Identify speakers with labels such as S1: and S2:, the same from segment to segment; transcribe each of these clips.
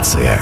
S1: Рацыя.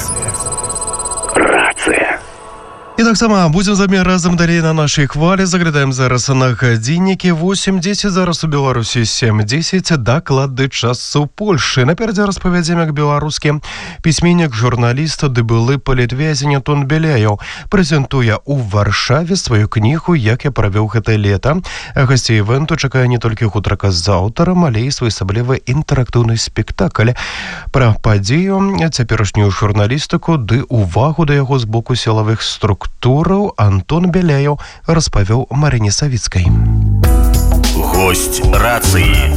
S2: І таксама будзем з вами разам далей на нашай хвалі. Заглядаем зараз на гадзіннікі 8:10, зараз у Беларусі 7:10, дакладны час у Польшы. Наперадзе распавядзем, як беларускі пісьменнік, журналіст ды былы палітвязень Антон Беляеў прэзентуе ў Варшаве сваю кнігу «Як я правёў гэта лета». Гасцей івенту чакае не толькі гутарка з аўтарам, але і своеасаблівы інтэрактыўны спектакль пра падзею, цяперашнюю журналістыку ды увагу да яго з боку сілавых структур. Антон Беляеў распавёў Марыне Савіцкай.
S1: Госць рацыі.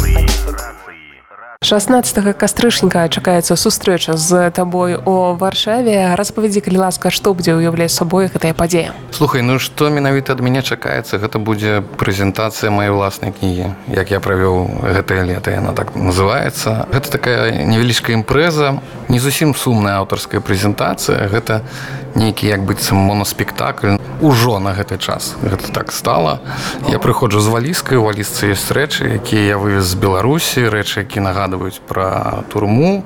S3: 16 кастрычніка чакаецца сустрэча з табой у Варшаве. Распавядзі, калі ласка, што будзе ўяўляць сабой гэтая падзея?
S4: Слухай, што менавіта ад мяне чакаецца, гэта будзе прэзентацыя маёй уласнай кнігі, як я правёў гэтае лета, яна так называецца. Гэта такая невялічкая імпрэза, не зусім сумная аўтарская прэзентацыя, гэта нейкі як быццам моноспектакль. Ужо на гэты час гэта так стала. Я прыходжу з валізкай, у валізцы ёсць рэчы, якія я вывез з Беларусі, рэчы, якія нагадваюць пра турму.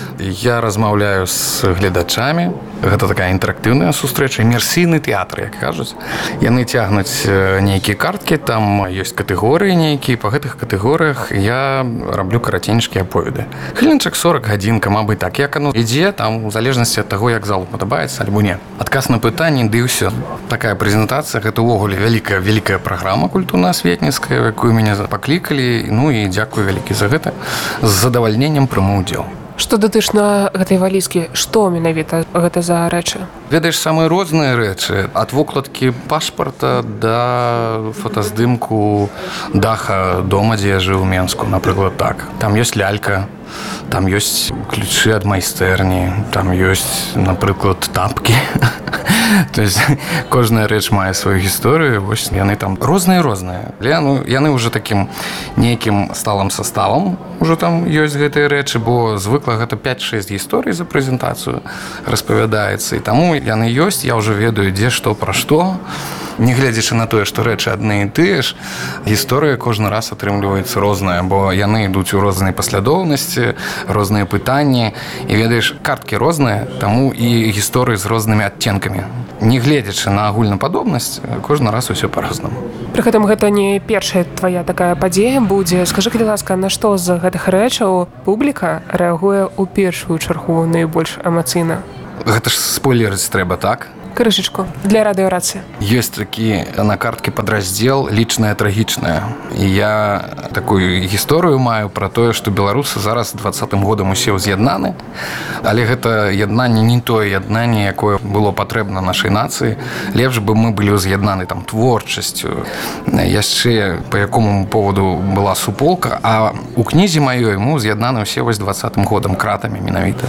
S4: Я размаўляю з гледачамі. Гэта такая інтэрактыўная сустрэча, імерсійны тэатр, як кажуць. Яны цягнуць нейкія карткі, там ёсць катэгорыі нейкія, па гэтых катэгорыях я раблю караценечкія аповеды. Хвілінчак 40, гадзінка, мабыць, так, як оно ідзе, там у залежнасці ад таго, як залу падабаецца альбо не. Адказ на пытанне, ды ўсё. Такая прэзентацыя, гэта ўвогуле вялікая праграма культурна-асветніцкая, якую мяне паклікалі, і дзякую вялікі за гэта. З задавальненнем прыму ўдзел.
S3: Што датычна гэтай валізкі, што менавіта гэта за рэчы?
S4: Ведаеш, самыя розныя рэчы, ад вокладкі пашпарта да фотаздымку даха дома, дзе я жыў у Менску, напрыклад, так. Там ёсць лялька, там ёсць ключы ад майстэрні, там ёсць, напрыклад, тапкі. То есть кожная рэч мае сваю гісторыю, вось яны там розныя. Але яны ўжо такім нейкім сталым составам ужо там ёсць гэтыя рэчы, бо звыкла гэта 5-6 гісторый за прэзентацыю распавядаецца. І таму яны ёсць, я ўжо ведаю, дзе што пра што. Не гледзячы на тое, што рэчы адны і тыя ж, гісторыя кожны раз атрымліваецца розная, бо яны ідуць у рознай паслядоўнасці, розныя пытанні. І ведаеш, карткі розныя, таму і гісторыі з рознымі адценкамі. Не гледзячы на агульнападобнасць, кожны раз усё па-рознаму.
S3: Пры гэтым гэта не першая твая такая падзея будзе. Скажы, калі ласка, на што з гэтых рэчаў публіка рэагуе ў першую чаргу найбольш эмацыйна?
S4: Гэта ж спойлерыць трэба, так?
S3: Крышечку для радыёрацыі.
S4: Ёсць такі на карткі падраздзел лічнае трагічнае. І я такую гісторыю маю пра тое, што беларусы зараз 20-м годам усе ўз'яднаны, але гэта яднанне не тое яднанне, якое было патрэбна нашай нацыі. Лепш бы мы былі ўз'яднаны там творчасцю, яшчэ па якому поводу была суполка, а у кнізе маёй мы ўз'яднаны ўсе вось 20-м годам кратамі менавіта.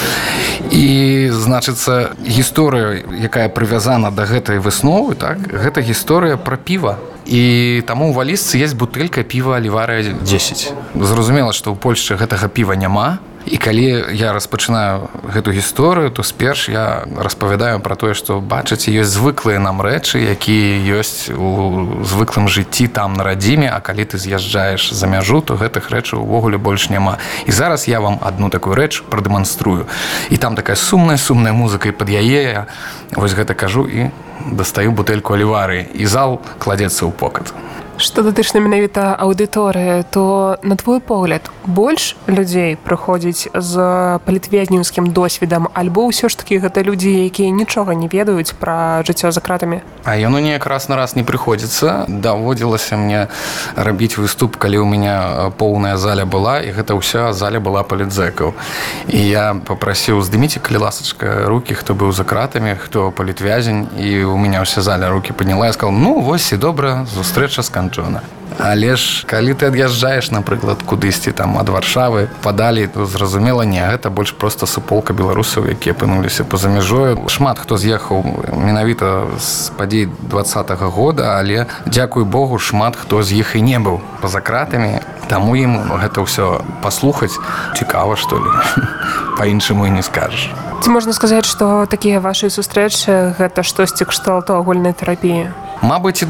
S4: І, значыцца, гісторыя, якая прывязана да гэтай высновы, так, гэта гісторыя пра піва. І таму ў валізцы ёсць бутэлька піва Аліварыя 10. Зразумела, што ў Польшчы гэтага піва няма. І калі я распачынаю гэту гісторыю, то сперш я распавядаю пра тое, што, бачыце, ёсць звыклыя нам рэчы, якія ёсць у звыклым жыцці там на радзіме, а калі ты з'язджаеш за мяжу, то гэтых рэчаў увогуле больш няма. І зараз я вам адну такую рэч прадэманструю. І там такая сумная музыка, і пад яе я вось гэта кажу і дастаю бутэльку Аліварыі, і зал кладзецца ў покат.
S3: Што датычна менавіта аўдыторыі, то, на твой погляд, больш людзей прыходзіць з палітвязняўскім досведам, альбо ўсё ж такі гэта людзі, якія нічога не ведаюць пра жыццё за кратамі?
S4: А яно неяк раз на раз не прыходзіцца. Даводзілася мне рабіць выступ, калі ў мяне поўная заля была, і гэта ўся заля была палітзэкаў. І я папрасіў, здыміце, калі ласачка, рукі, хто быў за кратамі, хто палітвязень, і ў мяне ўся заля рукі падняла, я сказал, вось і добра, сустрэча сканчана. Але ж, калі ты ад'язджаеш, напрыклад, кудысьці там ад Варшавы, падалі, то зразумела, не, гэта больш проста суполка беларусаў, якія апынуліся па-за мяжою. Шмат хто з'ехаў менавіта з падзей 20-го года, але, дзякуй Богу, шмат хто з іх і не быў па-за кратамі, таму ім гэта ўсё паслухаць цікава, што ли. Па-іншаму і не скажаш.
S3: Ці можна сказаць, што такія вашы сустрэчы гэта штосьці кшталту агульнай тэрапіі?
S4: Мабыць, і да.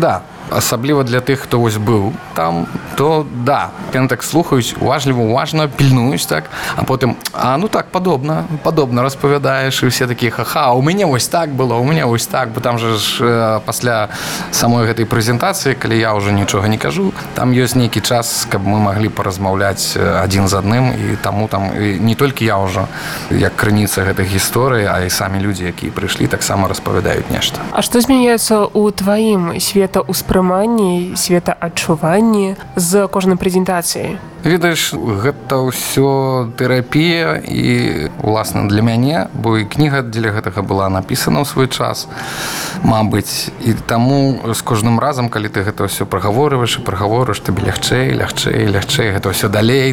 S4: асабліва для тых, хто вось быў там, то да, яны так слухаюць уважліва, уважна, пільнуюць так, а потым, ну так, падобна распавядаеш, і все такія, ха-ха, у мяне вось так было, у мяне вось так, бо там же ж пасля самой гэтай прэзентацыі, калі я ўжо нічога не кажу, там ёсць нейкі час, каб мы маглі паразмаўляць адзін з адным, і таму там не толькі я ўжо, як крыніца гэтых гісторый, а і самі людзі, якія прыйшлі, таксама распавядаюць нешта.
S3: А што змяняецца ў тваім светаўспрыманні, светаадчуванні з кожнай прэзентацыяй?
S4: Ведаеш, гэта ўсё тэрапія і, уласна, для мяне, бо і кніга для гэтага была напісана ў свой час, мабыць, і таму з кожным разам, калі ты гэта ўсё прагаворваеш, табе лягчэй, гэта ўсё далей,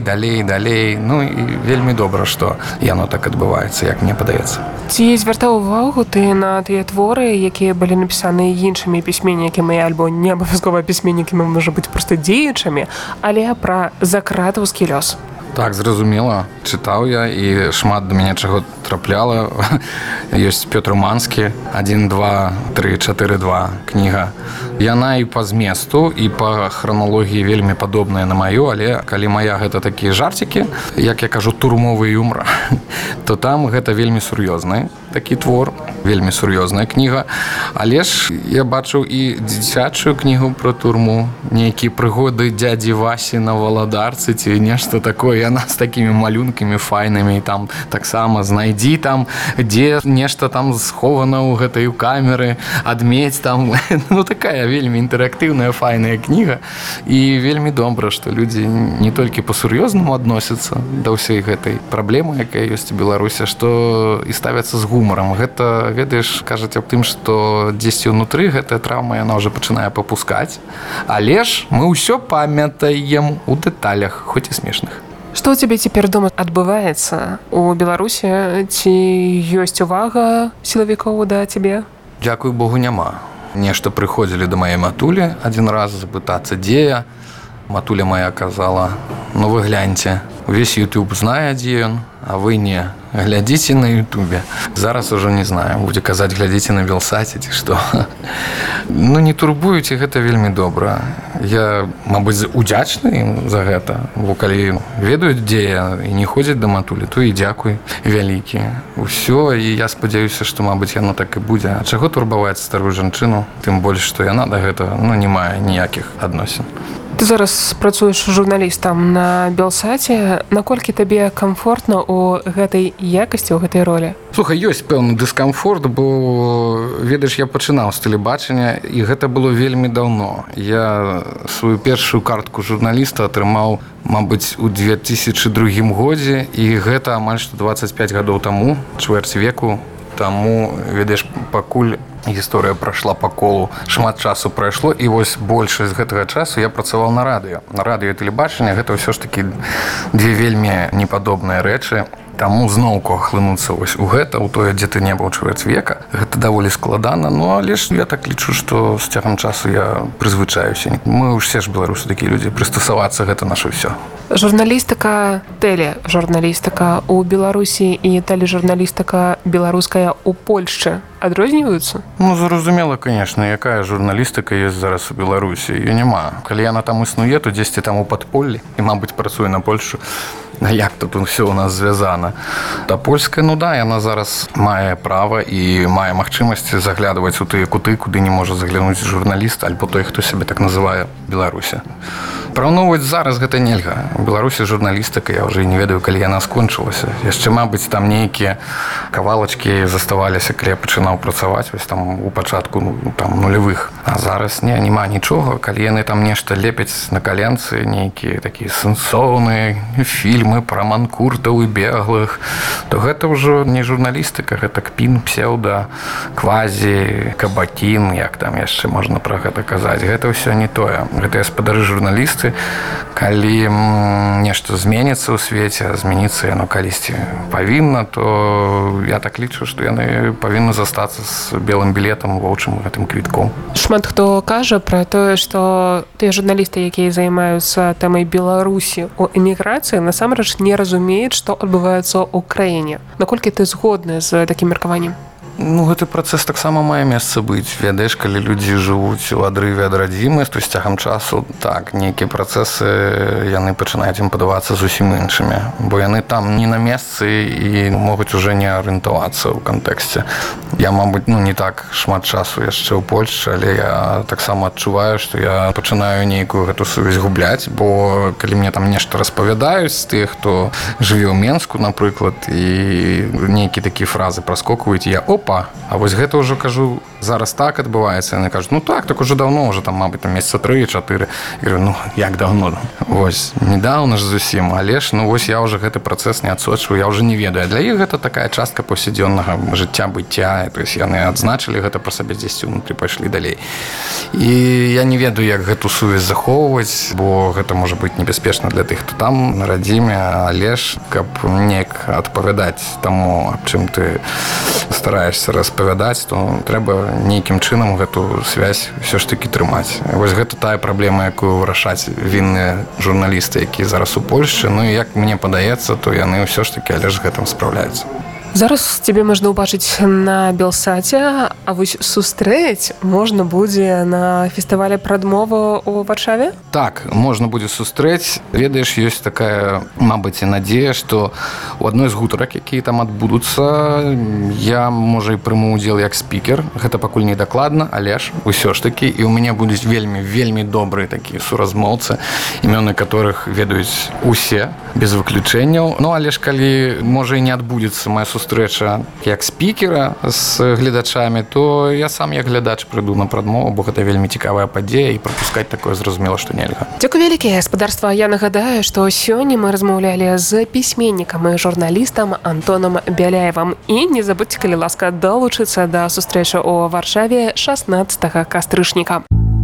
S4: ну і вельмі добра, што яно так адбываецца, як мне падаецца.
S3: Ці звяртаў увагу ты на тыя творы, якія былі напісаны іншымі пісьменнікамі, альбо не абавязкова пісьменнікамі, можа быць, проста дзеячамі, але пра закратаўскі лёс?
S4: Так, зразумела. Чытаў я, і шмат да мяне чаго трапляла. Ёсць Пётр Манскі, 1, 2, 3, 4, 2 кніга. Яна і па зместу, і па храналогіі вельмі падобная на маю, але калі мая гэта такія жарцікі, як я кажу, турмовы юмор, то там гэта вельмі сур'ёзны такі твор, вельмі сур'ёзная кніга. Але ж я бачыў і дзіцячую кнігу пра турму, нейкія прыгоды дзядзі Васі на Валадарцы ці нешта такое. Яна з такімі малюнкамі файнымі, там таксама знайдзі там, дзе нешта там схована ў гэтай камеры, адмець там. Ну, такая вельмі інтэрактыўная, файная кніга. І вельмі добра, што людзі не толькі па-сур'ёзнаму адносяцца да ўсёй гэтай праблемы, якая ёсць у Беларусі, што і ставяцца з гумарам. Гэта, ведаеш, кажуць аб тым, што дзесьці ўнутры гэтая траўма, яна ўжо пачынае папускаць. Але ж мы ўсё памятаем у дэталях, хоць і смешных.
S3: Што ў цябе цяпер дома адбываецца у Беларусі? Ці ёсць увага сілавікоў да цябе?
S4: Дзякуй Богу, няма. Нешта прыходзілі да маёй матулі адзін раз запытацца, дзе я. Матуля моя казала, ну вы гляньце, увесь YouTube знае, дзе ён, а вы не. Глядзіце на Ютубе. Зараз ужо не знаю, будзе казаць, глядзіце на Белсаце ці што. Ну, не турбуюць, і гэта вельмі добра. Я, мабыць, удзячны ім за гэта, бо калі ведаюць, дзе я, і не ходзяць да матулі, то і дзякуй вялікі. Усё, і я спадзяюся, што, мабыць, яно так і будзе. А чаго турбаваць старую жанчыну? Тым больш, што яна да гэтага, не мае ніякіх адносін.
S3: Ты зараз працуеш журналістам на Белсаце. Наколькі табе камфортна ў гэтай якасці, ў гэтай ролі?
S4: Слухай, ёсць пэўны дыскамфорт, бо, ведаеш, я пачынаў з тэлебачання, і гэта было вельмі даўно. Я сваю першую картку журналіста атрымаў, мабыць, у 2002 годзе, і гэта амаль што 25 гадоў таму, чвэрць веку. Таму, ведаеш, пакуль гісторыя прайшла па колу, шмат часу прайшло, і вось большасць гэтага часу я працаваў на радыё. На радыё і тэлебачанне гэта ўсё ж такі дзве вельмі непадобныя рэчы. Таму зноўку хлынуцца вось у гэта, у тое, дзе ты не быў чвэрць века. Гэта даволі складана, але ж я так лічу, што з цягам часу я прызвычаюся. Мы ўсе ж беларусы такія людзі, прыстасавацца гэта наша ўсё.
S3: Журналістыка, тэлежурналістыка ў Беларусі і тэлежурналістыка беларуская ў Польшчы адрозніваюцца?
S4: Ну, зразумела, конечно, якая журналістыка ёсць зараз у Беларусі. Яе няма. Калі яна там існуе, то дзесьці там у падполлі і, мабыць, працуе на Польшчу. А як тут ўсё ў нас звязана? Та польская, да, яна зараз мае права і мае магчымасць заглядваць у тыя куты, куды не можа заглянуць журналіст альбо той, хто сябе так называе Беларусі. Параўноўваць зараз гэта нельга. У Беларусі журналістыка, я ўжо не ведаю, калі яна скончылася. Яшчэ, мабыць, там нейкія кавалачкі заставаліся, калі я пачынаў працаваць, вось там у пачатку там нулявых. А зараз няма нічога. Калі яны там нешта лепяць на каленцы, нейкія такія сэнсоўныя фільмы пра манкуртаў і беглых, то гэта ўжо не журналістыка, гэта кпін, псеўда, квазі, кабакін, як там яшчэ можна пра гэта казаць. Гэта ўсё не тое. Гэта гаспадары журналісты. Калі нешта зменіцца ў свеце, зменіцца яно калісьці павінна, то я так лічу, што яны павінны застацца з белым білетам, воўчым гэтым квітком.
S3: Шмат хто кажа пра тое, што тыя журналісты, якія займаюцца тэмай Беларусі ў эміграцыі, насамрэч не разумеюць, што адбываецца ў краіне. Наколькі ты згодны з такім меркаваннем?
S4: Ну, гэты працэс таксама мае месца быць. Ведаеш, калі людзі жывуць у адрыве ад радзімы, то з цягам часу, так, нейкія працэсы, яны пачынаюць ім падавацца зусім іншымі, бо яны там не на месцы і могуць уже не арыентавацца ў кантэксце. Я, мабыць, не так шмат часу яшчэ ў Польшчы, але я таксама адчуваю, што я пачынаю нейкую гэту сувязь губляць, бо калі мне там нешта распавядаюць з тых, хто жыве ў Менску, напрыклад, і нейкія такія фразы праскокваюць, я опа, а вось гэта ўжо кажу, зараз так адбываецца. Яны кажуць, так уже давно, уже там, мабыць, месяца 3-4. Я говорю, як давно? Вось, недавно ж зусім, але ж, вось я уже гэты працэс не адсочваю, я уже не ведаю. Для іх гэта такая частка паўсядзённага жыцця, быцця, то есть яны адзначылі гэта пра сабе дзесьці ўнутры, пайшлі далей. І я не ведаю, як гэту сувязь захоўваць, бо гэта можа быць небяспечна для тых, хто там на радзіме, але ж, каб неяк адпавядаць таму, аб чым ты стараешься распавядаць, то трэба нейкім чынам гэту связь ўсё ж такі трымаць. Вось гэта тая праблема, якую вырашаць вінныя журналісты, якія зараз у Польшчы. І як мне падаецца, то яны ўсё ж такі, але ж гэтым спраўляюцца.
S3: Зараз цябе можна ўбачыць на Белсаце, а вось сустрэць можна будзе на фестывале прадмова ў Варшаве?
S4: Так, можна будзе сустрэць. Ведаеш, ёсць такая, мабыць, і надзея, што ў адной з гутарак, якія там адбудуцца, я, можа, і прыму ўдзел як спікер. Гэта пакуль не дакладна, але ж усё ж такі. І ў мяне будуць вельмі, вельмі добрыя такія суразмоўцы, імёны которых ведаюць усе, без выключэнняў. Але ж калі, можа, і не адбудзецца моя сустрэча як спікера з гледачамі, то я сам як глядач прыйду на прадмову, бо гэта вельмі цікавая падзея і прапускаць такое зразумела, што нельга.
S3: Дзякуй вялікі, гаспадарства. Я нагадаю, што сёння мы размаўлялі з пісьменнікам і журналістам Антонам Бяляевым. І не забудзьце, калі ласка, далучыцца да сустрэчы ў Варшаве 16 кастрычніка.